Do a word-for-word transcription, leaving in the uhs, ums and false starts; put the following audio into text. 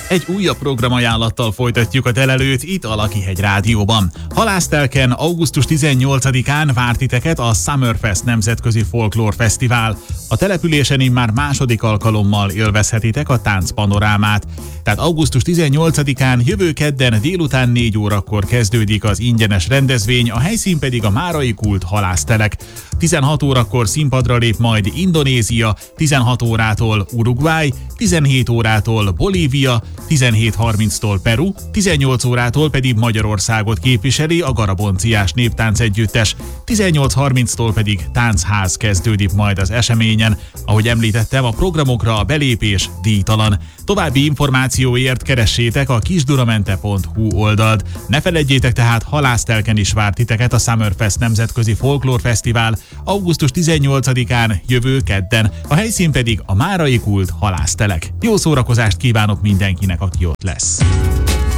Egy újabb programajánlattal folytatjuk a telelőt itt a Lakihegy Rádióban. Halásztelken augusztus tizennyolcadikán vár titeket a Summerfest Nemzetközi Folklór Fesztivál. A településen immár második alkalommal élvezhetitek a táncpanorámát. Tehát augusztus tizennyolcadikán jövő kedden délután négy órakor kezdődik az ingyenes rendezvény, a helyszín pedig a Márai Kult halásztelek. tizenhat órakor színpadra lép majd Indonézia, tizenhat órától Uruguay, tizenhét órától Bolívia, tizenhét harminctól Peru, tizennyolc órától pedig Magyarországot képviseli a Garabonciás Néptánc Együttes, tizennyolc harminctól pedig táncház kezdődik majd az eseményen. Ahogy említettem, a programokra a belépés díjtalan. További információért keressétek a kisduramente pont hu oldalt. Ne feledjétek tehát, halásztelken is vár titeket a Summerfest Nemzetközi Folklór Fesztivál augusztus tizennyolcadikán jövő kedden, a helyszín pedig a Márai Kult halásztelek. Jó szórakozást kívánok mindenkinek, aki ott lesz!